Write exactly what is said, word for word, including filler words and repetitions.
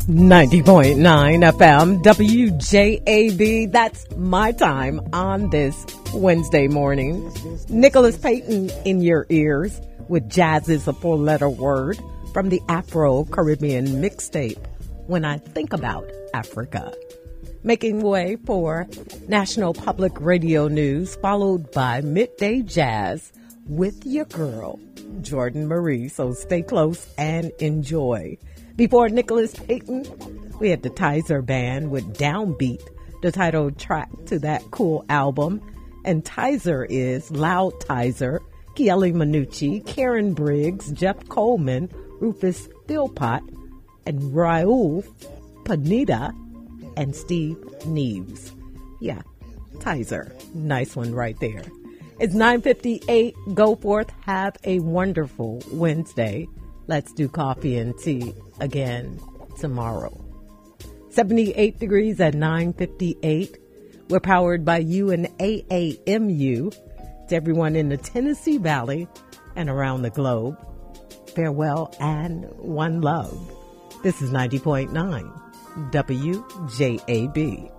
ninety point nine F M W J A B. That's my time on this Wednesday morning. Nicholas Payton in your ears with Jazz is a four-letter word from the Afro-Caribbean mixtape, When I Think About Africa. Making way for National Public Radio News, followed by Midday Jazz with your girl, Jordan Marie. So stay close and enjoy. Before Nicholas Payton, we had the Tizer Band with Downbeat, the title track to that cool album. And Tizer is Loud Tizer, Kieli Manucci, Karen Briggs, Jeff Coleman, Rufus Philpott, and Raul Pineda, and Steve Neves. Yeah, Tizer. Nice one right there. It's nine fifty-eight. Go forth. Have a wonderful Wednesday. Let's do coffee and tea again tomorrow. seventy-eight degrees at nine fifty-eight. We're powered by you and A A M U. To everyone in the Tennessee Valley and around the globe, farewell and one love. This is ninety point nine W J A B.